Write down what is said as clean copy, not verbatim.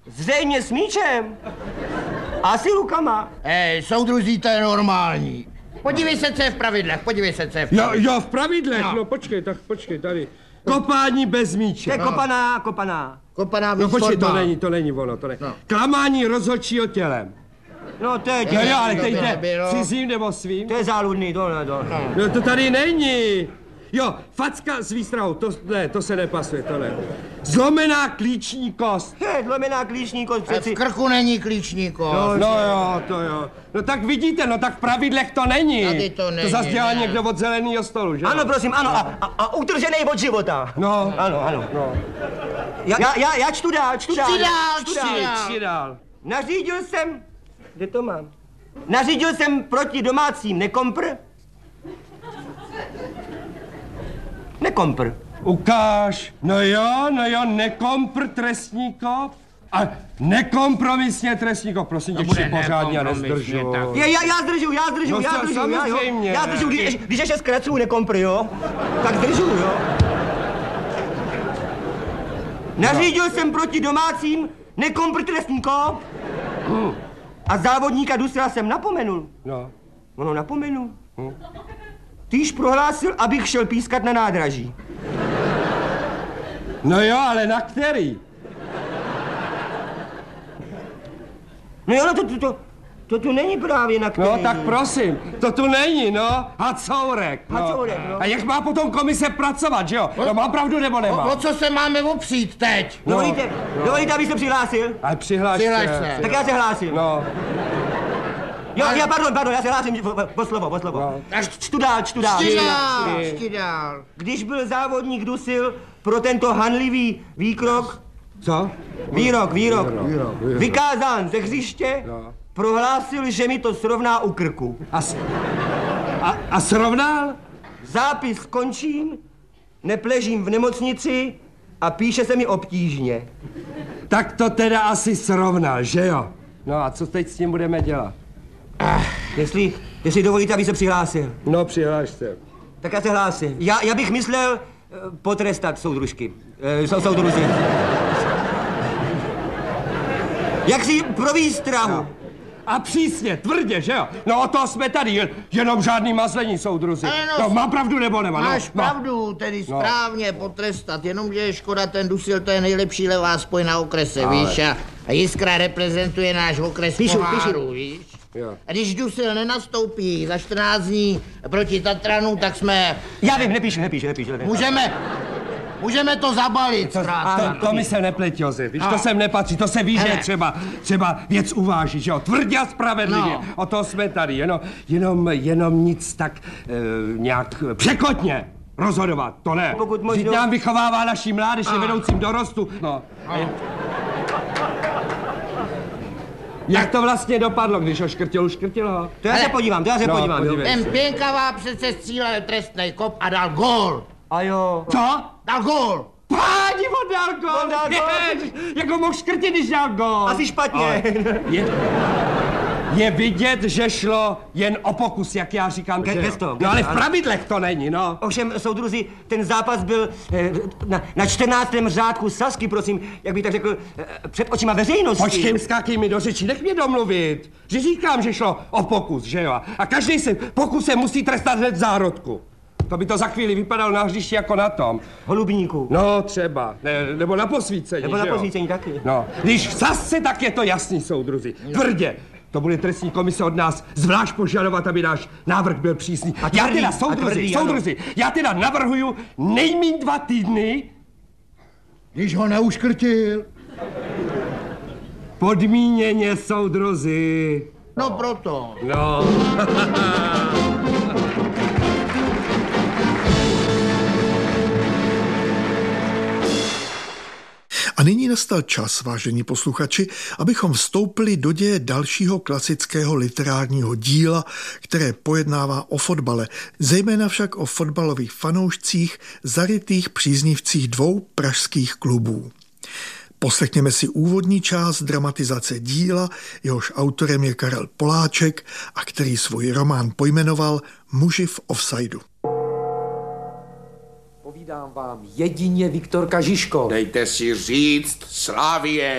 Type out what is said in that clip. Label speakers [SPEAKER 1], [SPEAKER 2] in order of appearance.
[SPEAKER 1] Zřejmě s míčem. Asi rukama.
[SPEAKER 2] Soudruzí, to je normální. Podívej se, co je v pravidlech, podívej se, co je v pravidlech.
[SPEAKER 3] Jo, v pravidlech, no počkej, tady. Kopání bez míče.
[SPEAKER 1] To je kopaná.
[SPEAKER 2] Kopaná
[SPEAKER 3] No počkej,
[SPEAKER 2] forma.
[SPEAKER 3] to není ono, to ne.
[SPEAKER 2] No.
[SPEAKER 3] Klamání rozhodčího tělem.
[SPEAKER 1] No to je
[SPEAKER 3] No jo, ale
[SPEAKER 2] to
[SPEAKER 3] teď
[SPEAKER 2] by
[SPEAKER 3] jde
[SPEAKER 2] nebylo.
[SPEAKER 3] cizím nebo svým.
[SPEAKER 1] To je záludný, to.
[SPEAKER 3] No to tady není. Jo, facka s výstrahou, to se nepasuje, to ne. Zlomená klíční kost.
[SPEAKER 1] Zlomená klíční kost
[SPEAKER 2] V
[SPEAKER 1] přeci.
[SPEAKER 2] krku není klíční kost.
[SPEAKER 3] No jo, to jo. No tak vidíte, no tak v pravidlech to není.
[SPEAKER 2] Tady to není,
[SPEAKER 3] To zase dělá
[SPEAKER 2] ne.
[SPEAKER 3] někdo od zeleného stolu, že?
[SPEAKER 1] Ano, prosím, ano. A utržený od života.
[SPEAKER 3] No.
[SPEAKER 1] Ano.
[SPEAKER 3] No.
[SPEAKER 1] Já čtu dál.
[SPEAKER 2] Čti
[SPEAKER 3] dál.
[SPEAKER 1] Nařídil jsem... Kde to mám? Nařídil jsem proti domácím nekompr.
[SPEAKER 3] Ukáž. No jo, nekompr trestní kop. A nekompromisně trestní kop. Prosím tě,
[SPEAKER 2] bude
[SPEAKER 3] si pořádně a
[SPEAKER 2] nekompromisně,
[SPEAKER 3] nezdržuj.
[SPEAKER 2] tak.
[SPEAKER 1] Já zdržuju,
[SPEAKER 3] No, samozřejmě.
[SPEAKER 1] Já zdržuju, když ještě zkracuju nekompr, jo? Tak zdržuju, jo? Nařídil jsem proti domácím nekompr trestní kop. A závodníka Dusila jsem napomenul.
[SPEAKER 3] No.
[SPEAKER 1] Ono napomenul. Týž prohlásil, abych šel pískat na nádraží.
[SPEAKER 3] No jo, ale na který?
[SPEAKER 1] No jo, to tu není právě na který.
[SPEAKER 3] No tak prosím, to tu není, no. Hacourek, no.
[SPEAKER 1] Hacourek, no.
[SPEAKER 3] A jak má potom komise pracovat, že jo? No mám pravdu nebo nemám?
[SPEAKER 2] O co se máme opřít teď?
[SPEAKER 1] Dovolíte, abych se přihlásil?
[SPEAKER 3] Ale přihlaš se.
[SPEAKER 1] Tak já se hlásím.
[SPEAKER 3] No.
[SPEAKER 1] Pardon, já se hlásím po slovo.
[SPEAKER 3] No.
[SPEAKER 1] Čtu dál.
[SPEAKER 2] Čti dál.
[SPEAKER 1] Když byl závodník Dusil pro tento hanlivý výkrok,
[SPEAKER 3] Co?
[SPEAKER 1] výrok, vykázán ze hřiště,
[SPEAKER 3] No.
[SPEAKER 1] prohlásil, že mi to srovná u krku.
[SPEAKER 3] A srovnal?
[SPEAKER 1] Zápis končím, nepležím v nemocnici a píše se mi obtížně.
[SPEAKER 3] Tak to teda asi srovnal, že jo? No a co teď s tím budeme dělat?
[SPEAKER 1] Jestli dovolíte, aby se přihlásil.
[SPEAKER 3] No přihlaš se.
[SPEAKER 1] Tak já se hlásím. Já bych myslel potrestat soudružky. Soudruzi. Jak si pro výstrahu.
[SPEAKER 3] No. A přísně, tvrdě, že jo? No o toho jsme tady, jenom žádný mazlení, soudruzi. No mám pravdu nebo nemám?
[SPEAKER 2] Máš pravdu, tedy správně potrestat, jenomže je škoda, ten Dusil, to je nejlepší levá spoj na okrese, víš? A Jiskra reprezentuje náš okres poháru, víš?
[SPEAKER 3] Jo.
[SPEAKER 2] A když Dusil nenastoupí za 14 dní proti Tatranu, tak jsme...
[SPEAKER 1] Já vím, nepíšu.
[SPEAKER 2] Můžeme to zabalit,
[SPEAKER 3] To mi se nepleť, Josef, víš, to sem nepatří, to se ví, že je třeba věc uvážit, že jo, tvrdě a spravedlivě, o toho jsme tady, jenom nic tak nějak překotně rozhodovat, to ne.
[SPEAKER 1] Pokud možno...
[SPEAKER 3] Vždyť nám vychovává naší mládež i vedoucím dorostu, Jak to vlastně dopadlo, když ho uškrtil ho?
[SPEAKER 1] To já se podívám,
[SPEAKER 3] podívej.
[SPEAKER 2] Ten Pěnkavá přece střílel trestnej kop a dal gól.
[SPEAKER 1] A jo.
[SPEAKER 3] Co?
[SPEAKER 2] Dal gól.
[SPEAKER 3] Páni, on dal gól! Jak ho mohl škrtit, když dal gól?
[SPEAKER 1] Asi špatně.
[SPEAKER 3] Je vidět, že šlo jen o pokus, jak já říkám.
[SPEAKER 1] Gesto.
[SPEAKER 3] No ale v pravidlech to není, no.
[SPEAKER 1] Ovšem, soudruzi, ten zápas byl na 14. řádku Sasky, prosím, jak bych tak řekl, před očima veřejnosti.
[SPEAKER 3] Počkej, skákej mi do řeči, nech mě domluvit. Že říkám, že šlo o pokus, že jo? A každý se pokusem musí trestat hned v zárodku. To by to za chvíli vypadalo na hřišti jako na tom.
[SPEAKER 1] Holubníku.
[SPEAKER 3] No, třeba. Nebo na posvícení,
[SPEAKER 1] Nebo na posvícení taky.
[SPEAKER 3] No, když v Sasce, tak je to jasný, soudruzi. Tvrdě. To bude trestní komise od nás zvlášť požadovat, aby náš návrh byl přísný. Já teda, soudruzi, já teda navrhuju nejmíň 2 týdny.
[SPEAKER 2] Když ho neuškrtil.
[SPEAKER 3] Podmíněně, soudruzi.
[SPEAKER 2] No proto.
[SPEAKER 3] No.
[SPEAKER 4] A nyní nastal čas, vážení posluchači, abychom vstoupili do děje dalšího klasického literárního díla, které pojednává o fotbale, zejména však o fotbalových fanoušcích, zarytých příznivcích 2 pražských klubů. Poslechněme si úvodní část dramatizace díla, jehož autorem je Karel Poláček a který svůj román pojmenoval Muži v offsideu.
[SPEAKER 5] Povídám vám jedině Viktor Žižkov.
[SPEAKER 6] Dejte si říct Slavie.